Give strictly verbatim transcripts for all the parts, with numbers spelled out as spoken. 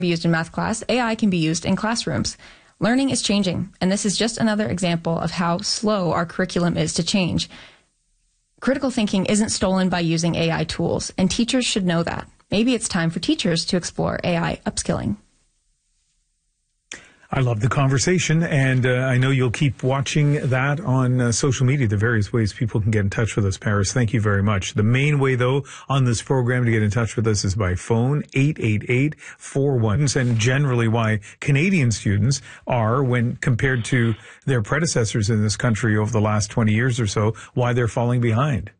be used in math class, A I can be used in classrooms. Learning is changing, and this is just another example of how slow our curriculum is to change. Critical thinking isn't stolen by using A I tools, and teachers should know that. Maybe it's time for teachers to explore A I upskilling. I love the conversation, and uh, I know you'll keep watching that on uh, social media, the various ways people can get in touch with us. Paris, thank you very much. The main way, though, on this program to get in touch with us is by phone, eight eight eight, four one, and generally why Canadian students are, when compared to their predecessors in this country over the last twenty years or so, why they're falling behind.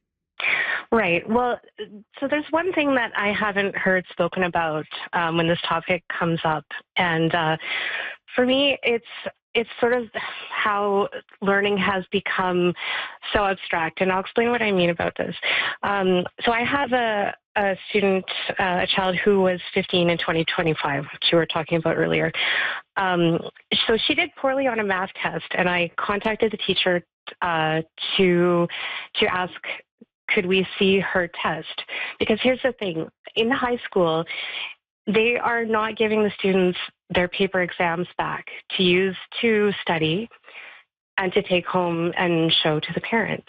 Right. Well, so there's one thing that I haven't heard spoken about um, when this topic comes up. And uh, for me, it's it's sort of how learning has become so abstract. And I'll explain what I mean about this. Um, so I have a, a student, uh, a child who was fifteen in twenty twenty-five, which you were talking about earlier. Um, so she did poorly on a math test, and I contacted the teacher uh, to to ask, could we see her test? Because here's the thing, in high school, they are not giving the students their paper exams back to use to study and to take home and show to the parents.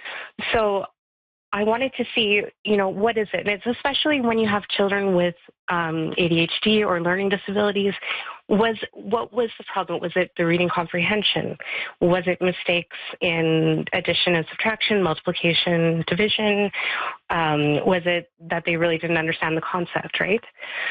So I wanted to see, you know, what is it? And it's especially when you have children with um, A D H D or learning disabilities. Was what was the problem? Was it the reading comprehension? Was it mistakes in addition and subtraction, multiplication, division? Um, was it that they really didn't understand the concept, right?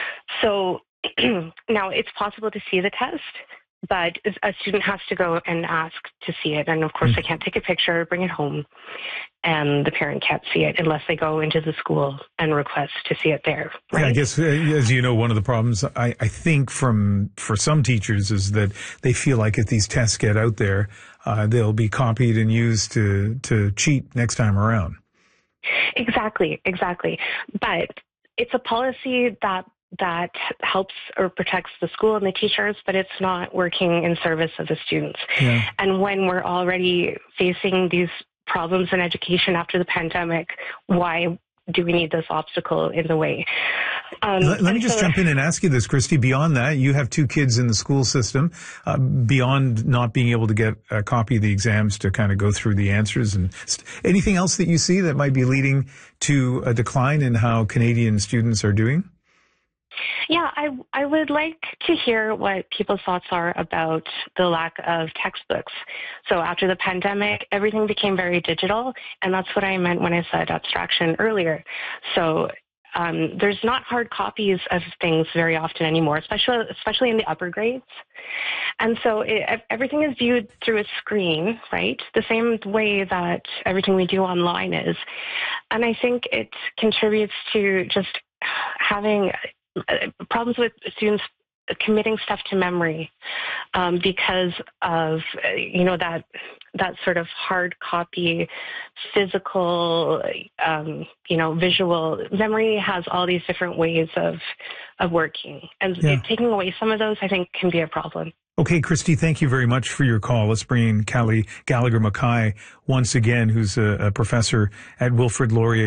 So now it's possible to see the test, but a student has to go and ask to see it. And of course, mm-hmm. they can't take a picture, bring it home, and the parent can't see it unless they go into the school and request to see it there. Right? Yeah, I guess, uh, as you know, one of the problems I, I think from for some teachers is that they feel like if these tests get out there, uh, they'll be copied and used to, to cheat next time around. Exactly, exactly. But it's a policy that that helps or protects the school and the teachers, but it's not working in service of the students. Yeah. And when we're already facing these problems in education after the pandemic, why do we need this obstacle in the way? Um, let, let me just so, jump in and ask you this, Christy. Beyond that, you have two kids in the school system. Uh, beyond not being able to get a copy of the exams to kind of go through the answers, and st- anything else that you see that might be leading to a decline in how Canadian students are doing? Yeah, I, I would like to hear what people's thoughts are about the lack of textbooks. So after the pandemic, everything became very digital, and that's what I meant when I said abstraction earlier. So um, there's not hard copies of things very often anymore, especially especially in the upper grades. And so it, everything is viewed through a screen, right? The same way that everything we do online is. And I think it contributes to just having problems with students committing stuff to memory um, because of, uh, you know, that that sort of hard copy, physical, um, you know, visual. Memory has all these different ways of of working. And yeah. it, taking away some of those, I think, can be a problem. Okay, Christy, thank you very much for your call. Let's bring in Callie Gallagher Mackay once again, who's a, a professor at Wilfrid Laurier